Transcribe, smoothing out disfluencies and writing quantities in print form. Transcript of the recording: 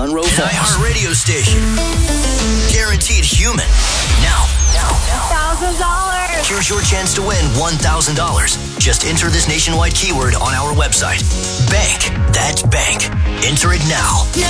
Monroe Falls. An iHeartRadio station. Guaranteed human. Now. $1,000. Here's your chance to win $1,000. Just enter this nationwide keyword on our website. Bank. That's bank. Enter it now.